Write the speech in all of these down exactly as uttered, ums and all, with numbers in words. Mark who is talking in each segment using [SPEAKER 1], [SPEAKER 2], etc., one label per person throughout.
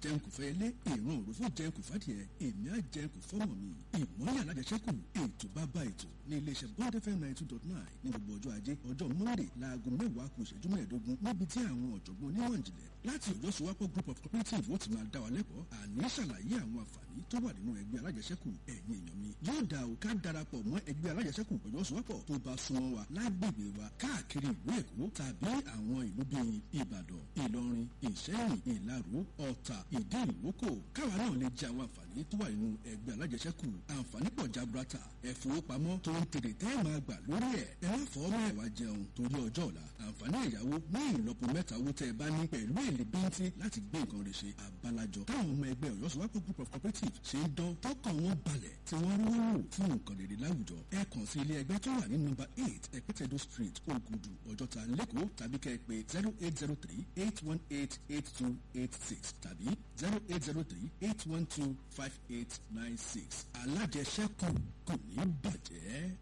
[SPEAKER 1] jẹun kò fẹ́ ilé ìran òrùfó jẹun kò fàdìẹ èmi á jẹun kò fọ́mọ mi ìmọ̀lẹ̀ alájẹsẹ́kù ètò bàbá ètò ní iléeṣẹ́ bond fm ninety two dot nine ní gbogbo ọjọ́ ajé ọjọ́ monday láago mẹ́wàá kù ìṣẹ́jú mẹ́ẹ̀ẹ́dógún níbi tí àwọn ọ̀jọ̀gbọ́n onímọ̀ ìjìnlẹ̀ láti ọ̀yọ́ sowapọ̀ group of cooperative ó ti máa dá wa lẹ́kọ̀ọ́ àní ṣàlàyé àwọn àǹfààní tó wà nínú ẹgbẹ́ alájẹsẹ́kù ẹ̀yin èèyàn mi yóò dá o ká darapọ̀ mọ́ ẹgbẹ́ alájẹsẹ́kù ọ̀yọ́ sowapọ̀ tó bá súnmọ́ wa lágbègbè wa káàkiri ìlú èkó tàbí àwọn ìlú bíi ìbàdàn ìlọrin ìṣẹ́yìn ìlaró ọ̀tà ìdí ìrókò káwa náà lè jẹ àwọn àǹfààní tó wà nínú ẹgbẹ́ alájẹsẹ́kù àǹfààní pọ̀ jaburata ẹ̀fowópamọ́ tó ń tèrè tẹ́ máa gbà lórí ẹ̀ ẹ má fọ́ mẹ́wàá jẹun torí ọjọ́ ọ̀la àǹfààní ẹ̀yáwó ní ìlọ́po mẹ́ta owó tẹ́ ẹ bá ní pẹ̀lú èlé bíntín láti gbé nǹkan rẹ̀ ṣe àbálàjọ táwọn ọmọ ẹgbẹ́ ọ̀yọ́ sowapọ̀ group of cooperative ṣe ń dán tọkàn wọn balẹ̀ tí wọ́n rí wọ́n wò fún nǹkan rere láwùjọ ẹ kàn sí ilé ẹgbẹ́ tó wà ní nọ́mbà eight ẹ̀pẹ́tẹ̀dọ̀ street ògùdù ọjọ́ta lẹ́kọ̀ọ́ tàbí kẹ́ ẹ pé zero eight zero three eight one eight eight two eight six tàbí zero eight zero three eight one two five eight nine six alájẹsẹ́kù kò ní bàjẹ́.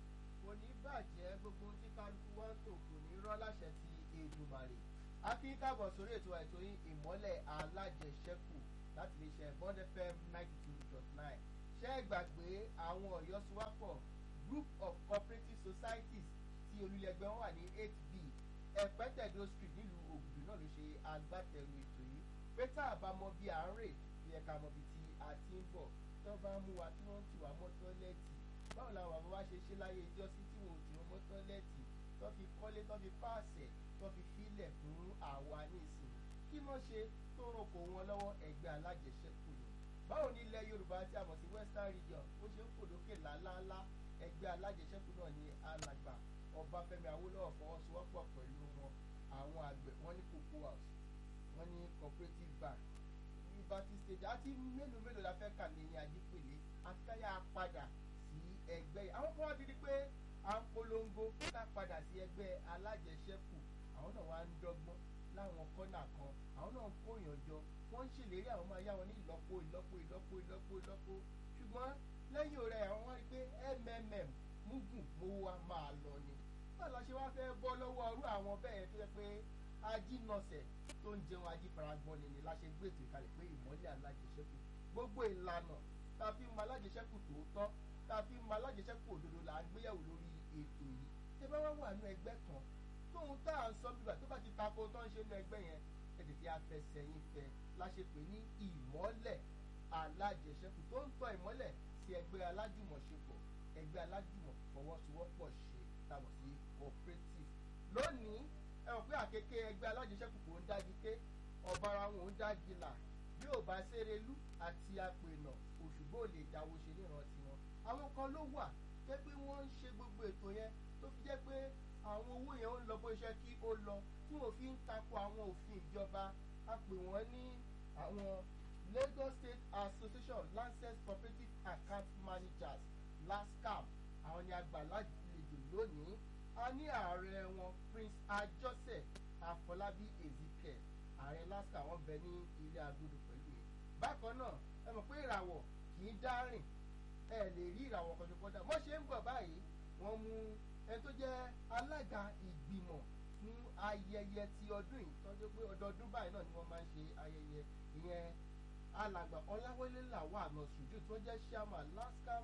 [SPEAKER 2] kò ní bàjẹ́ gbogbo tí kálukú wá ń tò kò ní rọ́ láṣẹ ti Èdùmàrè a kí káàbọ̀ sórí ètò ètò yín ìmọ́lẹ̀ alájẹsẹ́kù láti lè ṣe bond fm ninety two dot nine ṣé ẹ gbàgbé àwọn ọ̀yọ́ sowapọ̀ group of cooperative societies tí olùlẹ̀gbẹ́ wọn wà ní eight b ẹ̀pẹ́tẹ̀dọ̀ street nílùú ògùdù náà ló ṣe agbátẹrù ètò yìí pé tá a bá mọ bí à ń rè bí ẹ̀ka mọ bí tí a ti ń bọ̀ tó bá mú wa tí wọ́n ti wà mọ́ tọ́lẹ́ẹ̀tì báwo làwọn bàbá wa ṣe ṣe láyé ìjọsìn tí wọn ò ti wọ́n mọ́ tọ́lẹ́ẹ̀tì tó fi kọ́lé tó fi pàṣẹ tó fi filẹ̀ fún àwa ní ìsìn kí wọ́n ṣe tó ràn kó wọn lọ́wọ́ ẹgbẹ́ alájẹsẹ́kù ni báwo ní ilẹ̀ yorùbá tí a mọ̀ sí western region ó ṣe ń fò lókè lálálá ẹgbẹ́ alájẹsẹ́kù náà ní alàgbà ọbáfẹ́mi awólọ́wọ̀ fọwọ́sowọ́pọ̀ pẹ̀lú wọn àwọn àgbẹ̀ wọn ní cocoa house wọn ní cooperative bank liberty stage àti mélòó mélòó la fẹ́ kà ní adípèlé akáyà padà sí ẹgbẹ́ yìí àwọn kan wá ti di pé à ń polongo ká padà sí ẹgbẹ́ alájẹsẹ́kù àwọn náà wá ń dọ́gbọ́n láwọn kọ́nà kan àwọn náà ń kóyàn jọ wọ́n ń ṣèlérí àwọn máa yá wọn ní ìlọ́po ìlọ́po ìlọ́po ìlọ́po ìlọ́po ṣùgbọ́n lẹ́yìn ọ̀rẹ́ àwọn wọ́n rí pé mmm mugun mowó wa máa lọ ni báwo la ṣe wá fẹ́ bọ́ lọ́wọ́ ọrú àwọn bẹ́ẹ̀ tó yẹ pé ajínọ̀sẹ̀ tó ń jẹun ajífaragbọ́n ni ni la ṣe gbé ètò ìkàlẹ̀ pé ìmọ́lẹ̀ alájẹsẹ́kù gbogbo ìlànà tá a fi ń mọ alájẹsẹ́kù tòótọ́ tá a fi ń mọ alájẹsẹ́kù òdodo là á gbéyàwó lórí ètò yìí ṣé bá wá wà nínú ẹgbẹ́ kan tóun tá à ń sọ bíbà tó bá ti tako tó ń ṣe nínú ẹgbẹ́ yẹn ẹ tètè afẹsẹ̀yìn fẹ́ la ṣe pè ní ìmọ́lẹ̀ alájẹsẹ́kù tó ń tọ́ ìmọ́lẹ̀ sí ẹgbẹ́ alájùmọ̀ṣepọ̀ ẹgbẹ́ alájùmọ̀ fọwọ́sowọ́pọ̀ ṣe táwọn sí cooperative lónìí ẹ mọ̀ pé àkekè ẹgbẹ́ alájẹsẹ́kù kò ń dági ké ọ̀bára wọn ń dági là bí ò bá ṣerelú àti apènà òṣùgbọ́ ò lè dáwọ́ ṣe nírántí wọn àwọn kan ló wà jẹ́ pé wọ́n ń ṣe gbogbo ètò yẹn tó fi jẹ́ pé àwọn owó yẹn ń lọ bó ṣe kí ó lọ tí wọ́n fi ń tako àwọn òfin ìjọba a pè wọ́n ní àwọn Lagos State Association Lancers Cooperative Account Managers LASCAM àwọn ni àgbà lálejò lónìí a ní ààrẹ wọn Prince Ajose Afọlábí Ezekiel ààrẹ LASCAM wọn bẹ ní ilé agodo pẹ̀lú yìí bákan náà ẹ mọ̀ pé ìràwọ̀ kì í dá rìn ẹ lè rí ìràwọ̀ kan ṣokọ́ dá wọ́n ṣe ń bọ̀ báyìí wọ́n mú ẹni tó jẹ́ alága ìgbìmọ̀ fún ayẹyẹ ti ọdún yìí tọ́jú pé ọdọọdún báyìí náà ni wọ́n máa ń ṣe ayẹyẹ ìyẹn alàgbà ọláwọlé làwọn àna ṣùjú tó jẹ́ chairman LASCAM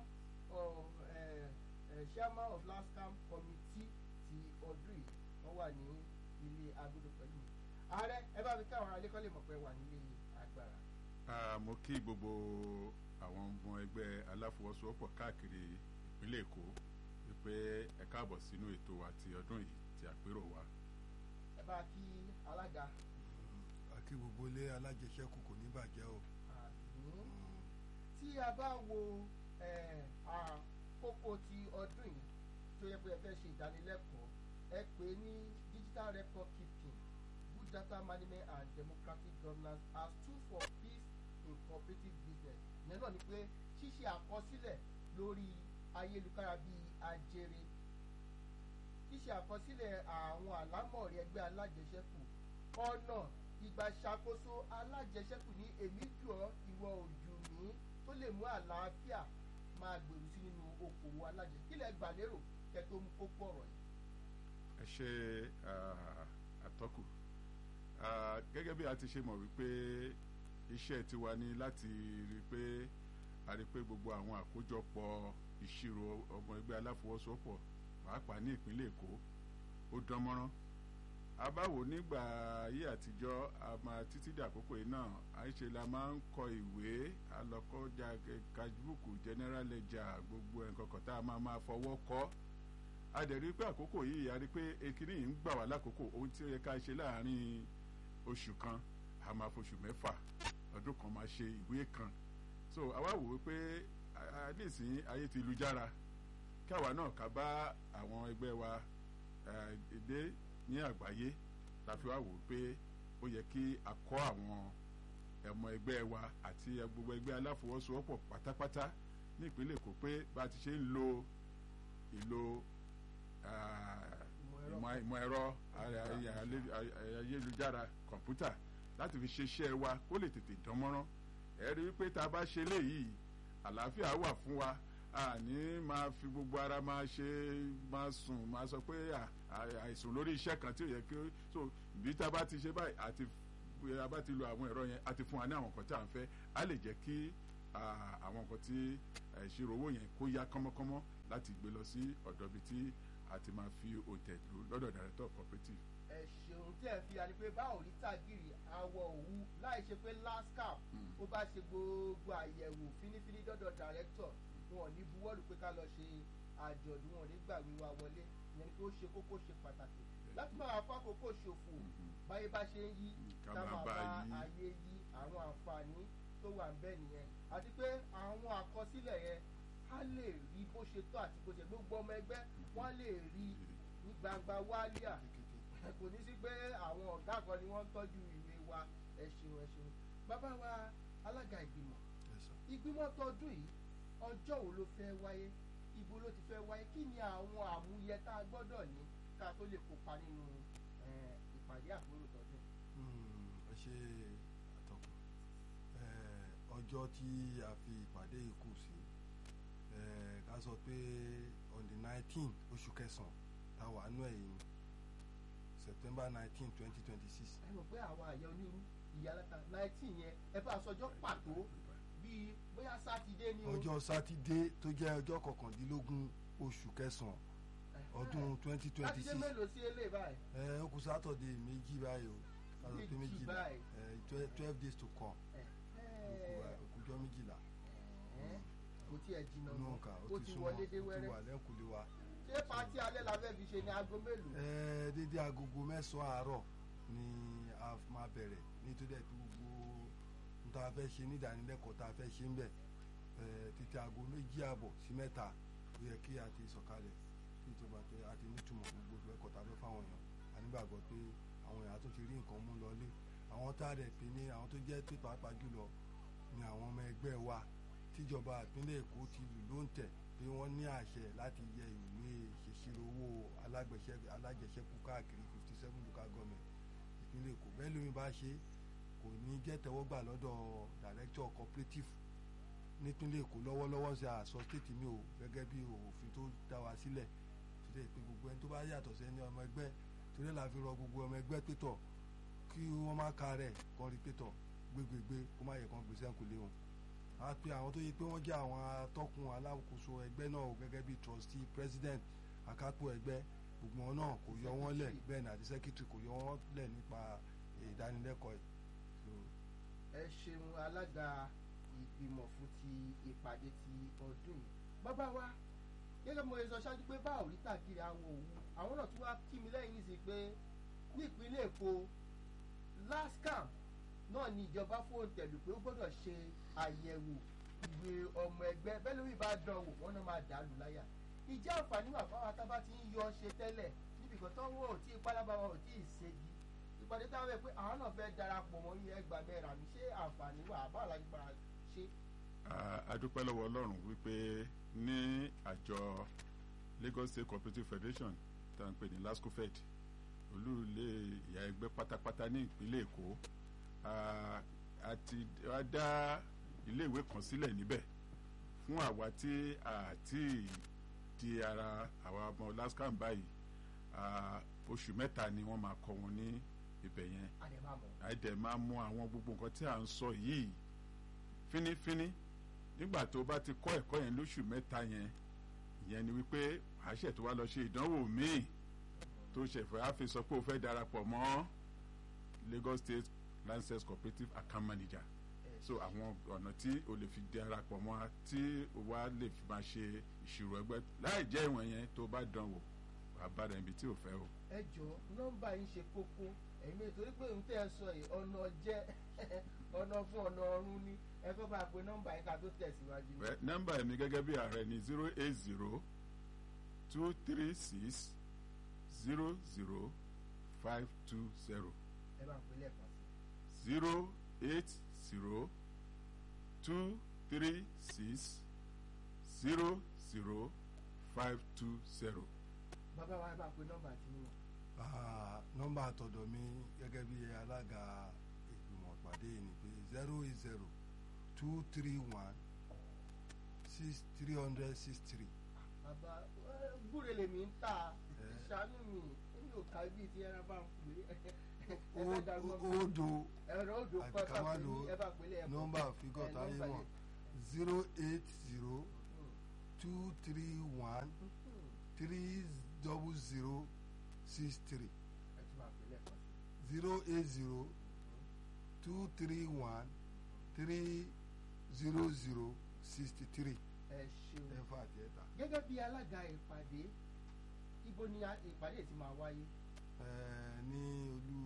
[SPEAKER 2] chairman of LASCAM committee ti ọdún yìí wọ́n wà ní ilé agodo pẹ̀lú ààrẹ ẹ bá mi kí àwọn alẹ́kọ́ lè mọ̀ pé wà nílé agbára.
[SPEAKER 3] mo kí gbogbo àwọn ọmọ ẹgbẹ́ aláfọwọ́sowọ́pọ̀ káàkiri ìpínlẹ̀ èkó wípé ẹ káàbọ̀ sínú ètò àti ọdún yìí ti àpérò wa.
[SPEAKER 2] ẹ bá kí alága.
[SPEAKER 4] àti gbogbo ilé alájẹsẹ́kù kò ní bàjẹ́ o.
[SPEAKER 2] tí a bá wo àkókò ti ọdún yìí tó yẹ pé ẹ fẹ́ ṣe ìdánilẹ́kọ̀ọ́ ẹ pè é ní digital record keeping good data management and democratic governance as tool for peace in cooperative business ìyẹn náà ni pé ṣíṣe àkọsílẹ̀ lórí ayélujára bíi ajere ṣíṣe àkọsílẹ̀ àwọn àlámọ̀rí ẹgbẹ́ alájẹsẹ́kù ọ̀nà ìgbà ṣàkóso alájẹsẹ́kù ní èmi jù ọ́ ìwọ ojú mi tó lè mú àlàáfíà máa gbèrú sí nínú okòwò alájẹsẹ́kù kí lẹ gbà lérò kẹ́ tó mú kókó ọ̀rọ̀ yìí.
[SPEAKER 3] ẹ ṣe àtọ́kù gẹ́gẹ́ bí a ti ṣe mọ̀ wípé iṣẹ́ tiwa ni láti rí i pé a rí i pé gbogbo àwọn àkójọpọ̀ ìṣirò ọmọ ẹgbẹ́ aláfọwọ́sowọ́pọ̀ pàápàá ní ìpínlẹ̀ Èkó ó dán mọ́rán. abáwo nígbà ayé àtijọ́ a máa títí dé àkókò yìí náà àìṣe la máa ń kọ ìwé alọ́kọ́jà kajibúùkù general ledger gbogbo nǹkan kan tá a máa máa fọwọ́ kọ́. a dẹ̀ rí i pé àkókò yìí a rí i pé ekiri yìí ń gbà wá lákòókò ohun tí ó yẹ ká ṣe láàárín oṣù kan a máa foṣù mẹ́fà ọdún kan máa ṣe ìwé kan. so àwa wò ó pé nísìnyí ayé ti lu jára kí àwa náà ká bá àwọn ẹgbẹ́ wa dé ní àgbáyé la fi wá wò ó pé ó yẹ kí a kọ́ àwọn ọmọ ẹgbẹ́ wa àti gbogbo ẹgbẹ́ aláfọwọ́sowọ́pọ̀ pátápátá ní ìpínlẹ̀ Èkó pé bá a ti ṣe ń lo ìlò ìmọ̀ ẹ̀rọ ayélujára kọ̀ǹpútà láti fi ṣe iṣẹ́ wa kó lè tètè dán mọ́rán. ẹ rí i pé tá a bá ṣe léyìí àlàáfíà wà fún wa àní máa fi gbogbo ara máa ṣe máa sùn máa sọ pé àìsùn lórí iṣẹ́ kan tí ò yẹ kí ó so bí tá a bá ti ṣe báyìí àti a bá ti lo àwọn ẹ̀rọ yẹn àti fún wa ní àwọn nǹkan tí à ń fẹ́ á lè jẹ́ kí àwọn nǹkan tí ìṣirò owó yẹn kó yá kánmọ́kánmọ́ láti gbé lọ sí ọ̀dọ̀ ibi tí a ti máa fi òǹtẹ̀ lọ́dọ̀ director cooperative.
[SPEAKER 2] ẹ ṣeun tí ẹ fi àní pé báwo ní tàgìrì àwọ̀ òwú láì ṣe pé lascap ó bá ṣe gbogbo àyẹ̀wò fínífíní dọ́dọ̀ director wọn ò ní buwọ́lù pé ká lọ ṣe àjọ̀dún wọn ò ní gbà wíwá wọlé ìyẹn pé ó ṣe kókó ṣe pàtàkì láti máa fọ́ àkókò ṣòfò báyé bá ṣe ń yí ká máa bá ayé yí àwọn àǹfààní tó wà ń bẹ nìyẹn àti pé àwọn àkọsílẹ̀ yẹn á lè rí bó ṣe tọ́ àti bó ṣe gbogbo ọmọ ẹgbẹ́ wọ́n lè rí ní gbangba wálíà kò ní sí pé àwọn ọ̀gá kan ni wọ́n ń tọ́jú ìwé wa ẹ ṣeun ẹ ṣeun bàbá wa alága ìgbìmọ̀ ìgbìmọ̀ tọdún yìí ọjọ́ wo ló fẹ́ wáyé ibo ló ti fẹ́ wáyé kí ni àwọn àmúyẹ tá a gbọ́dọ̀ ní ká tó lè kópa nínú ìpàdé àpérò tọdún.
[SPEAKER 4] ẹ ṣe àtọkùn ọjọ́ tí a fi ìpàdé yìí kù sí ká sọ pé on the nineteen oṣù kẹsàn-án tá a wà nú ẹ̀yìn September nineteen twenty twenty six.
[SPEAKER 2] ẹ mọ̀ pé àwọn àyẹ̀ onírú ìyálàta nineteen yẹn ẹ bá aṣọjọ́ pàtó bíi bóyá sátidé ni o.
[SPEAKER 4] ọjọ́ sátidé tó jẹ́ ọjọ́ kọkàndínlógún oṣù kẹsàn-án ọdún twenty twenty six.
[SPEAKER 2] sátidé mélòó sí eléyìí báyìí.
[SPEAKER 4] ẹ ó kù sátọ̀dé méjì báyìí o sátọ̀dé méjìlá ẹ twelve days to come òkùjọ́ méjìlá.
[SPEAKER 2] kò tí ẹ jìnnà
[SPEAKER 4] mọ́
[SPEAKER 2] ó ti wọlé dé wẹ́rẹ́.
[SPEAKER 4] ó ti wà lẹ́kùnlé wa.
[SPEAKER 2] ṣé pàtí alẹ́ la fẹ́ fi ṣe ní aago mélòó.
[SPEAKER 4] ẹ dédé agogo mẹ́sàn-án àárọ̀ ni a máa bẹ̀rẹ̀ nítorí ẹ̀ tó gbogbo n ta fẹ́ ṣe nídàánilẹ́kọ̀ọ́ ta fẹ́ ṣe ń bẹ̀ títí aago méjì àbọ̀ sí mẹ́ta ó yẹ kí a ti sọ̀kalẹ̀ kí ìjọba pé a ti nítumọ̀ gbogbo ẹ̀kọ́ ta fẹ́ fáwọn èèyàn a nígbàgbọ́ pé àwọn èèyàn tó ti rí nǹkan mú lọlé àwọn tá a rẹ̀ pé ní àwọn tó jẹ́ pé pàápàá jùlọ ni àwọn ọmọ ẹgbẹ́ wa tíjọba ìpínlẹ̀ Èkó ti lù ló ń tẹ̀ pé wọ́n ní àṣẹ láti yẹ ìwé ìṣèṣirò owó alájẹsẹ́kù káàkiri fifty seven local government ìpínlẹ̀ Èkó bẹ́ẹ̀ lómi bá ṣe kò ní jẹ́ tẹ́wọ́gbà lọ́dọ̀ director cooperative nípínlẹ̀ Èkó lọ́wọ́lọ́wọ́ ṣe àṣọ state mi ò gẹ́gẹ́ bí òfin tó dá wa sílẹ̀ tó dẹ̀ pé gbogbo ẹni tó bá yàtọ̀ sẹ́ni ọmọ ẹgbẹ́ torí la fi rọ gbogbo ọmọ ẹgbẹ́ pétọ̀ kí wọ́n má ka rẹ̀ kọ́ rí pétọ̀ gbégbégbé kó má yẹ kán gbèsè ń kò lé wọn. a pe àwọn tó yẹ pé wọ́n jẹ́ àwọn atọ́kùn alákòóso ẹgbẹ́ náà gẹ́gẹ́ bí trustee president akápò ẹgbẹ́ gbogbo wọn náà kò yọ wọ́n lẹ̀ bẹ́ẹ̀ ni àti secretary kò yọ wọ́n lẹ̀ nípa ìdánilẹ́kọ̀ọ́ yìí.
[SPEAKER 2] ẹ ṣeun alága ìgbìmọ̀ fún ti ìpàdé ti ọdún yìí bàbá wa gẹ́gẹ́ bí mo sọ ṣáájú pé bá òrí tàgìrì àwọn òwú àwọn náà tún wá kí mi lẹ́yìn ní sí pé ní ìpínlẹ̀ Èkó lascam náà ni ìjọba fóun tẹ̀lú pé ó gbọ́dọ̀ ṣe àyẹ̀wò ìwé ọmọ ẹgbẹ́ bẹ́ẹ̀ lórí bá dán wò wọ́n náà máa dàlù láyà ìjẹ́ àǹfààní wà fáwọn atábá ti ń yọ ṣe tẹ́lẹ̀ níbìkan tó ń wò tí pálábá wọn ò tí ì ṣègi ìpàdé táwọn ẹ̀ pé àwọn náà fẹ́ darapọ̀ mọ́ iye ẹgbàá mẹ́ra mi ṣé àǹfààní wà bá alágbára ṣe.
[SPEAKER 3] a dúpẹ́ lọ́wọ́ Ọlọ́run wípé ní àjọ Lagos State Cooperative Federation tá à ń pè ní LASCOFED olú ilé ìyá ẹgbẹ́ pátápátá ní ìpínlẹ̀ Èkó àti a dá iléèwé kan sílẹ̀ níbẹ̀ fún àwa tí àti di ara àwa ọmọ LASCAM báyìí oṣù mẹ́ta ni wọ́n máa kọ́ wọn ní ibẹ̀ yẹn
[SPEAKER 2] àdèmàmọ́.
[SPEAKER 3] àìdẹ̀ máa mọ àwọn gbogbo nǹkan tí à ń sọ yìí fínífíní nígbà tó bá ti kọ́ ẹ̀kọ́ yẹn lóṣù mẹ́ta yẹn ìyẹn ni wípé àṣẹ tó wá lọ ṣe ìdánwò míì tó ṣẹ̀fẹ̀ á fi sọ pé o fẹ́ darapọ̀ mọ́ Lagos State License Cooperative Account Manager so àwọn ọ̀nà tí o lè fi darapọ̀ mọ́ tí o wá lè fi máa ṣe ìṣirò ẹgbẹ́ láì jẹ́ ìwọ̀n yẹn tó bá dán wò wàá bá rẹ̀ ibi tí o fẹ́ o.
[SPEAKER 2] ẹ jọ nọ́mbà yín ṣe kókó ẹ̀mí torí pé n tẹ́ ẹ sọ yìí ọ̀nà jẹ́ ọ̀nà fún ọ̀nà ọ̀run ni ẹ fẹ́ bá a pe nọ́mbà yín ká tó tẹ̀síwájú.
[SPEAKER 3] nọ́mbà mi gẹ́gẹ́ bí ààrẹ ni zero eight zero two three six zero zero five two zero.
[SPEAKER 2] ẹ bá ń pè lẹ́ẹ̀kan sí.
[SPEAKER 3] zero eight zero two three six zero zero five two zero.
[SPEAKER 2] bàbá wa ẹ bá ń pe nọ́mbà tí wọ́n.
[SPEAKER 4] nọ́mbà àtọ̀dọ̀ mi gẹ́gẹ́ bí alága ìgbìmọ̀ ìpàdé yìí ni pé zero eight zero two three one six three hundred six three.
[SPEAKER 2] bàbá gbúre lèmi ń ta ṣàánú mi èmi ò ká bíi ti ẹran bá ń pè é.
[SPEAKER 4] odo
[SPEAKER 2] ẹ̀rọ odò
[SPEAKER 4] àti
[SPEAKER 2] kọ́ta
[SPEAKER 4] ká má
[SPEAKER 2] pè
[SPEAKER 4] lo
[SPEAKER 2] ní ẹ bá pèlè ẹ̀kọ́.
[SPEAKER 4] nọ́mbà fígọ̀ táyé mọ̀ zero eight zero two three one three double zero six three.
[SPEAKER 2] ẹ tún máa pèlè ẹ̀kọ́ sí.
[SPEAKER 4] zero eight zero two three one three zero zero sixty three.
[SPEAKER 2] ẹ ṣeun.
[SPEAKER 4] ẹ fà àti ẹ̀ta.
[SPEAKER 2] gẹ́gẹ́ bí alága ìpàdé ibo ni a- ìpàdé ti máa wáyé.
[SPEAKER 4] Ẹ, ní olú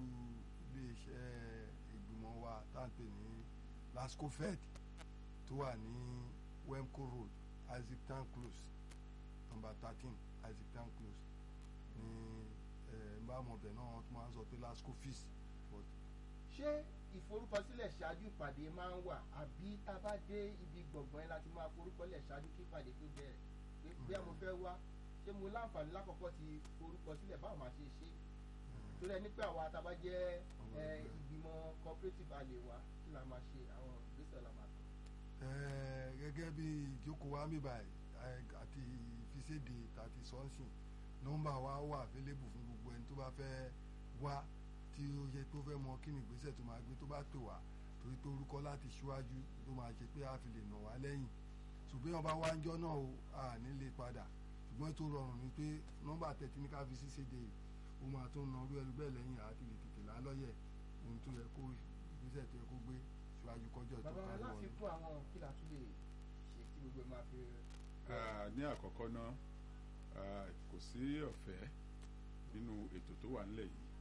[SPEAKER 4] iléeṣẹ́ ìgbìmọ̀ wa tá à ń pè ní lascofed tó wà ní Wemco Road Isaac Town Close number thirteen Isaac Town Close ní ẹ ń bá ọmọ ọbẹ̀ náà wọ́n tún máa ń sọ pé lascofis but
[SPEAKER 2] ṣé ìforúkọsílẹ̀ ṣáájú ìpàdé máa ń wà àbí tá a bá dé ibi gbọ̀ngàn yẹn láti máa forúkọlẹ̀ ṣáájú kí ìpàdé tó bẹ̀rẹ̀ pé bí mo fẹ́ wá ṣé mo láǹfààní lákọ̀ọ́kọ́ ti forúkọsílẹ̀ báwo máa ṣe ṣe torí ẹni pé àwa tá a bá jẹ́ ẹ, ìgbìmọ̀ cooperative a lè wá kí la máa ṣe àwọn ìgbésẹ̀ la máa tọ̀.
[SPEAKER 4] ẹ, gẹ́gẹ́ bí ìjókòó wa mi báyìí ẹ, àti ìfiséde àti sọ́ọ̀sìn nọ́mbà wa wà available fún gbogbo ẹni tó bá fẹ́ wá tí ó yẹ tó fẹ́ mọ kí ni ìgbésẹ̀ tó máa gbé tó bá pè wá torí pé orúkọ láti ṣíwájú tó máa ṣe pé a fi lè nà wá lẹ́yìn ṣùgbọ́n ọba wa ń jọ́ náà o a ní lè padà ṣùgbọ́n tó rọrùn ni pé nọ́mbà tẹ̀tí ní ká fi sí séde ó máa tó na orú ẹlú bẹ́ẹ̀ lẹ́yìn àti lè tètè lálọ́yẹ̀ ohun tó yẹ kó ìgbésẹ̀ tó yẹ kó gbé ṣíwájú kọjọ́ tó
[SPEAKER 2] bàbá wa
[SPEAKER 4] kárí
[SPEAKER 2] láti
[SPEAKER 4] wọlé.
[SPEAKER 2] fún àwọn kí la tún lè ṣe tí gbogbo ẹ máa fi.
[SPEAKER 3] Ah, ní àkọ́kọ́ náà ah, kò sí ọ̀fẹ́ nínú ètò tó wà nílẹ̀ yìí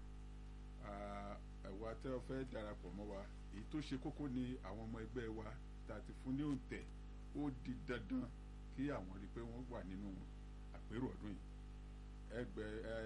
[SPEAKER 3] Ah, ẹ̀wà tẹ́ ọ fẹ́ darapọ̀ mọ́ wa èyí tó ṣe kókó ni àwọn ọmọ ẹgbẹ́ wa tá a ti fún ní òǹtẹ̀ ó di dandan kí àwọn rí i pé wọ́n wà nínú àpérò ọdún yìí ẹgbẹ́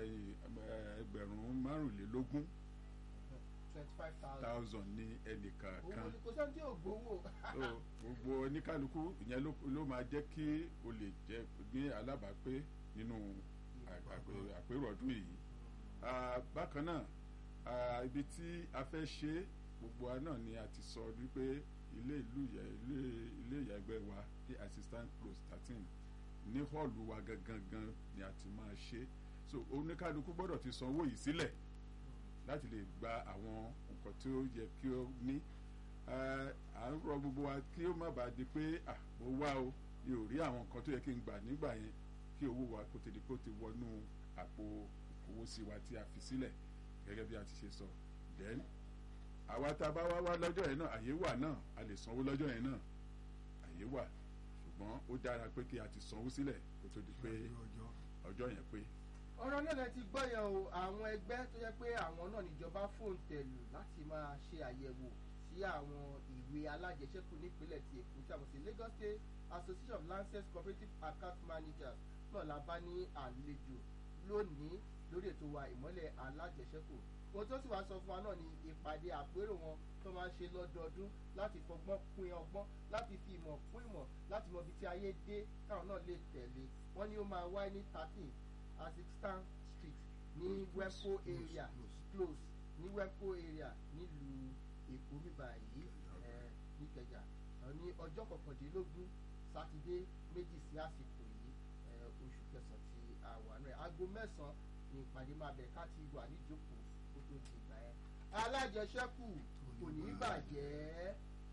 [SPEAKER 3] ẹ- ẹgbẹ̀rún márùnlélógún
[SPEAKER 2] twenty five thousand.
[SPEAKER 3] thousand ní ẹnìkọ̀ọ̀kan
[SPEAKER 2] owó ni kò sẹ́ni tí yóò gbowó.
[SPEAKER 3] so gbogbo oníkálukú ìyẹn ló ló máa jẹ́ kí o lè jẹ́ ní alábàápé nínú à- àpè- àpérò ọdún yìí Ah, bákan náà ah, ibi tí a fẹ́ ṣe é, gbogbo wa náà ni a ti sọ wípé ilé ìlú yẹ ilé ilé ìyàgbẹ́ wa ní assistant close thirteen ní họ́ọ̀lù wa gangan gan ni a ti máa ṣe é. so oníkálukú gbọ́dọ̀ ti san owó yìí sílẹ̀ láti lè gba àwọn nǹkan tí ó yẹ kí ó ní Eh, à ń rọ gbogbo wa kí ó má bàa di pé ah mo wá o mi ò rí àwọn nǹkan tó yẹ kí n gbà nígbà yẹn kí owó wa kó tètè kó ti wọnú àpò ìkówósí wa tí a fi sílẹ̀ gẹ́gẹ́ bí a ti ṣe sọ then àwa tá a bá wá wá lọ́jọ́ yẹn náà àyè wà náà a lè sanwó lọ́jọ́ yẹn náà àyè wà ṣùgbọ́n ó dára pé kí a ti sanwó sílẹ̀ kó tó di pé
[SPEAKER 4] Ṣáájú ọjọ́.
[SPEAKER 3] ọjọ́ yẹn pé
[SPEAKER 2] ọ̀rọ̀ náà lẹ ti gbọ́ yẹn o àwọn ẹgbẹ́ tó yẹ pé àwọn náà níjọba fóun tẹ̀lù láti máa ṣe àyẹ̀wò sí àwọn ìwé alájẹsẹ́kù nípínlẹ̀ ti Èkó tí a mọ̀ sí Lagos State Association of Licensed Cooperative Account Managers náà la bá ní àlejò lónìí lórí ètò wa ìmọ́lẹ̀ alájẹsẹ́kù ohun tó sì wá sọ fún wa náà ni ìpàdé àpérò wọn tó máa ń ṣe lọ́dọọdún láti fọgbọ́n pín ọgbọ́n láti fi ìmọ̀ kún ìmọ̀ láti mọ ibi tí ayé dé káwọn náà lè tẹ̀lé wọ́n ní ó máa wáyé ní thirteen Asikstan Street ní Wemco area close ní Wemco area nílùú Èkó bíbá yìí ẹ níkẹjà ní ọjọ́ kọkàndínlógún sátidé méjì sí àsìkò yìí ẹ oṣù kẹsàn-án ti àwọn àná ẹ̀ aago mẹ́sàn-án ní ìpàdé máa bẹ̀rẹ̀ ká ti wà níjókòó kó tó ti gbà ẹ́ alájẹsẹ́kù kò ní bàjẹ́.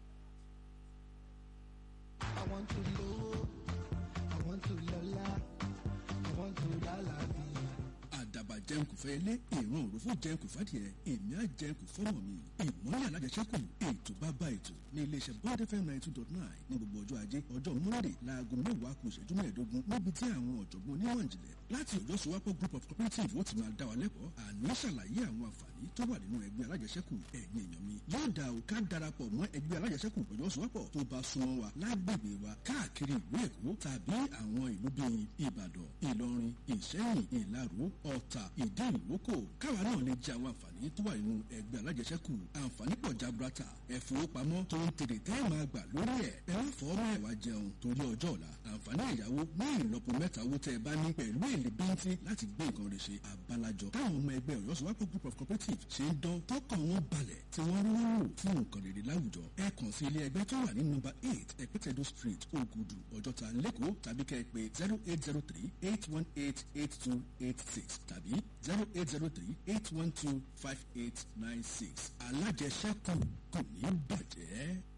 [SPEAKER 5] I want to know, I want to lola, I want to lalabi.
[SPEAKER 1] àdàbà jẹun kò fẹ́ ilé ìran òròfó jẹun kò fàdìẹ èmi á jẹun kò fọ́mọ mi ìmọ̀lẹ̀ alájẹsẹ́kù ètò bàbá ètò ní iléeṣẹ́ bond f m ninety two dot nine ní gbogbo ọjọ́ ajé ọjọ́ monday láago mẹ́wàá kù ìṣẹ́jú mẹ́ẹ̀ẹ́dógún níbi tí àwọn ọ̀jọ̀gbọ́n onímọ̀ ìjìnlẹ̀ láti ọjọ́ sowapọ̀ group of cooperative ó ti máa dá wa lẹ́kọ̀ọ́ àní ṣàlàyé àwọn àǹfààní tó wà nínú ẹgbẹ́ alájẹsẹ́kù ẹ̀yin èèyàn mi yóò dá o ká darapọ̀ mọ́ ẹgbẹ́ alájẹsẹ́kù ọjọ́ sowapọ̀ tó bá súnmọ́ wa lágbègbè wa káàkiri ìlú èkó tàbí àwọn ìlú bíi ìbàdàn ìlọrin ìṣẹ́yìn ìlaró ọ̀tà ìdí ìwókò káwa náà lè jẹ àwọn àǹfààní tó wà nínú ẹgbẹ́ alájẹsẹ́kù àǹfààní pọ̀ jaburata ẹ̀fowópamọ́ tó ń tèrè tẹ́ máa gbà lórí ẹ̀ ẹ má fọ́ mẹ́wàá jẹun torí ọjọ́ ọ̀la àǹfààní ẹ̀yáwó ní ìlọ́po mẹ́ta owó tẹ́ ẹ bá ní pẹ̀lú èlé bíntín láti gbé nǹkan rẹ̀ ṣe àbálàjọ táwọn ọmọ ẹgbẹ́ ọ̀yọ́ sowapọ̀ group of cooperative ṣe ń dán tọkàn wọn balẹ̀ tí wọ́n rí wọ́n rò fún nǹkan rere láwùjọ ẹ kàn sí ilé ẹgbẹ́ tó wà ní nọ́mbà eight ẹ̀pẹ́tẹ̀dọ̀ street ògùdù ọjọ́ta lẹ́kọ̀ọ́ tàbí kẹ́ ẹ pé zero eight zero three eight one eight eight two eight six tàbí zero eight zero three eight one two five eight nine six alájẹsẹ́kù kò ní bàjẹ́.